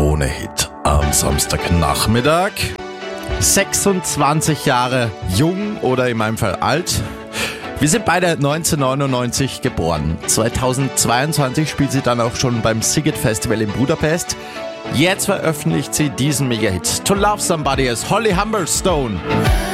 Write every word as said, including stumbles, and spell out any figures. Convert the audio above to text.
Krone-Hit am Samstagnachmittag. sechsundzwanzig Jahre jung oder in meinem Fall alt. Wir sind beide neunzehnhundertneunundneunzig geboren. zweitausendzweiundzwanzig spielt sie dann auch schon beim Sziget Festival in Budapest. Jetzt veröffentlicht sie diesen Mega-Hit. To Love Somebody as Holly Humberstone.